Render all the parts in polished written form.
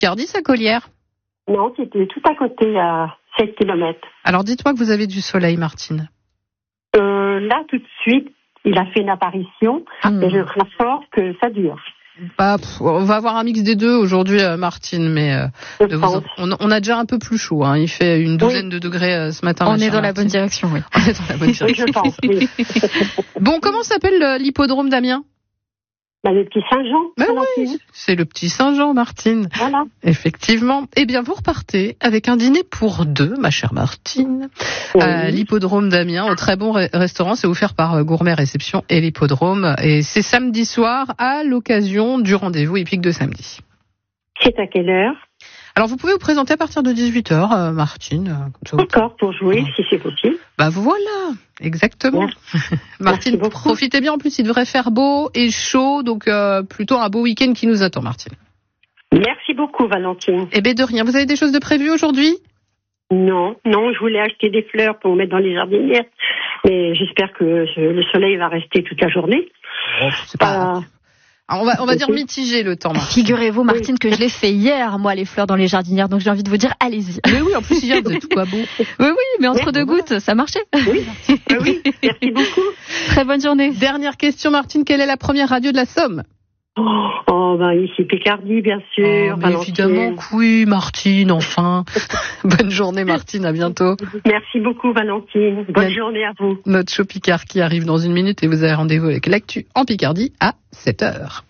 Picardie, Sacolière? Non, c'était tout à côté, à 7 km. Alors dites-moi que vous avez du soleil, Martine. Là, tout de suite, il a fait une apparition et je crains fort que ça dure. On va avoir un mix des deux aujourd'hui, Martine, mais on a déjà un peu plus chaud. Hein. Il fait une douzaine de degrés ce matin. On est dans la bonne direction, oui. On est dans la bonne direction. Je pense, oui. Bon, comment s'appelle l'hippodrome d'Amiens? Le petit Saint-Jean. Oui, c'est le petit Saint-Jean, Martine. Voilà. Effectivement. Eh bien, vous repartez avec un dîner pour deux, ma chère Martine, à l'hippodrome d'Amiens, au très bon restaurant. C'est offert par Gourmet Réception et l'hippodrome. Et c'est samedi soir à l'occasion du rendez-vous hippique de samedi. C'est à quelle heure? Alors, vous pouvez vous présenter à partir de 18h, Martine. D'accord, pour jouer, si c'est possible. Voilà, exactement. Martine, profitez bien. En plus, il devrait faire beau et chaud, donc plutôt un beau week-end qui nous attend, Martine. Merci beaucoup, Valentine. Eh bien, de rien. Vous avez des choses de prévues aujourd'hui? Non, je voulais acheter des fleurs pour mettre dans les jardinières, mais j'espère que le soleil va rester toute la journée. C'est pas... On va dire mitigé le temps. Martine. Figurez-vous, Martine, que je l'ai fait hier, moi, les fleurs dans les jardinières. Donc j'ai envie de vous dire, allez-y. Mais oui, en plus hier, vous êtes tout à beau. Oui, mais entre deux gouttes, ça marchait. Oui, merci beaucoup. Très bonne journée. Dernière question, Martine. Quelle est la première radio de la Somme? Ici Picardie, bien sûr. Mais évidemment que oui, Martine, enfin. Bonne journée, Martine, à bientôt. Merci beaucoup, Valentine. Bonne journée à vous. Notre show Picard qui arrive dans une minute et vous avez rendez-vous avec l'actu en Picardie à 7h.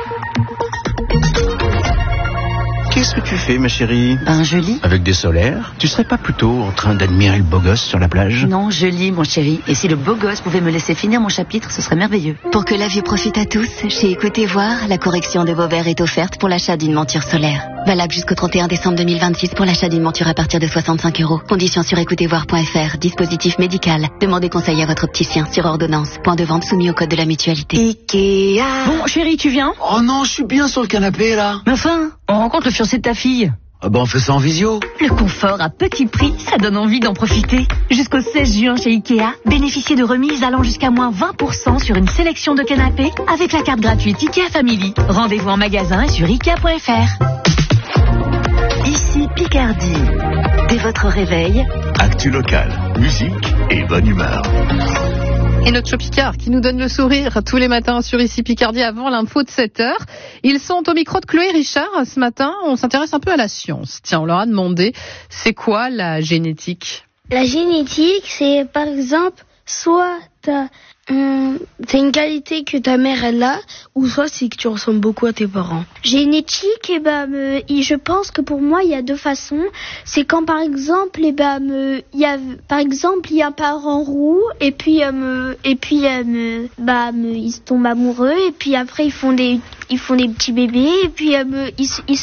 Qu'est-ce que tu fais, ma chérie? Je lis. Avec des solaires? Tu serais pas plutôt en train d'admirer le beau gosse sur la plage? Non, je lis, mon chéri. Et si le beau gosse pouvait me laisser finir mon chapitre, ce serait merveilleux. Pour que la vue profite à tous, chez Écoutez Voir, la correction de vos verres est offerte pour l'achat d'une monture solaire. Valable jusqu'au 31 décembre 2026 pour l'achat d'une monture à partir de 65 €. Conditions sur écoutezvoir.fr. Dispositif médical. Demandez conseil à votre opticien sur ordonnance. Point de vente soumis au code de la mutualité. Ikea. Bon, chéri, tu viens? Oh non, je suis bien sur le canapé, là. Mais enfin, on rencontre le fiancé de ta fille. On fait ça en visio. Le confort à petit prix, ça donne envie d'en profiter. Jusqu'au 16 juin chez Ikea, bénéficiez de remises allant jusqu'à moins 20% sur une sélection de canapés avec la carte gratuite Ikea Family. Rendez-vous en magasin et sur Ikea.fr. Ici Picardie. Dès votre réveil, actu locale, musique et bonne humeur. Et notre show Picard qui nous donne le sourire tous les matins sur Ici Picardie avant l'info de 7h. Ils sont au micro de Chloé Richard. Ce matin, on s'intéresse un peu à la science. Tiens, on leur a demandé, c'est quoi la génétique? La génétique, c'est par exemple, soit c'est une qualité que ta mère elle a, ou soit c'est que tu ressembles beaucoup à tes parents. Génétique, je pense que pour moi il y a deux façons. C'est quand par exemple, il y a un parent roux et puis ils se tombent amoureux et puis après ils font des petits bébés et puis ils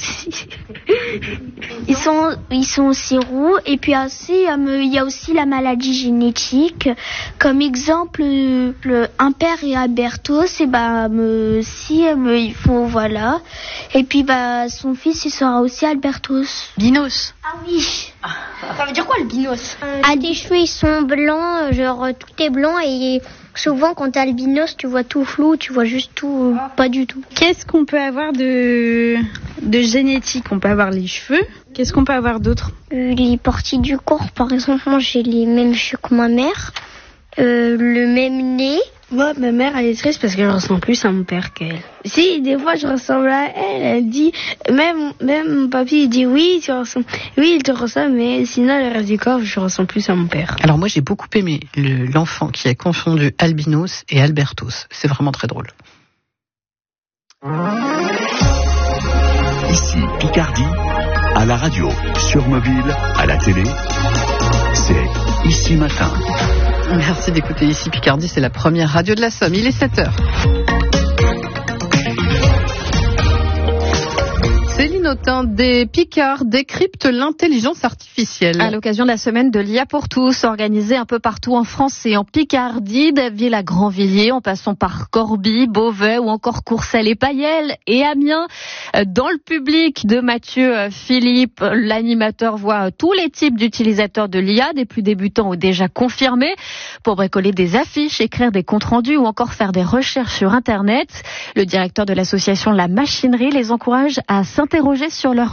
sont aussi roux et puis aussi il y a aussi la maladie génétique. Comme exemple, un père et Albertos, et ils font voilà. Et puis son fils il sera aussi Albertos. Binos. Ah oui. Ça veut dire quoi le binos? Tes cheveux ils sont blancs, genre tout est blanc et souvent quand t'as albinos tu vois tout flou, tu vois juste tout pas du tout. Qu'est-ce qu'on peut avoir de génétique? On peut avoir les cheveux. Qu'est-ce qu'on peut avoir d'autre? Les parties du corps, par exemple, moi j'ai les mêmes cheveux que ma mère. Le même nez. Moi, ma mère, elle est triste parce que je ressemble plus à mon père qu'elle. Si, des fois, je ressemble à elle. Elle dit, même mon papy, il dit oui, il te ressemble, mais sinon, le reste du corps, je ressemble plus à mon père. Alors moi, j'ai beaucoup aimé l'enfant qui a confondu albinos et albertos. C'est vraiment très drôle. Ici, Picardie, à la radio, sur mobile, à la télé, c'est Ici Matin. Merci d'écouter Ici Picardie, c'est la première radio de la Somme. Il est 7h. Céline Autain, des Picards décryptent l'intelligence artificielle. À l'occasion de la semaine de l'IA pour tous, organisée un peu partout en France et en Picardie, d'Abbeville à Grandvilliers, en passant par Corbie, Beauvais ou encore Courcelles et Paillel et Amiens. Dans le public de Mathieu Philippe, l'animateur voit tous les types d'utilisateurs de l'IA, des plus débutants ou déjà confirmés, pour bricoler des affiches, écrire des comptes rendus ou encore faire des recherches sur Internet. Le directeur de l'association La Machinerie les encourage à s'interroger s'interroger sur leur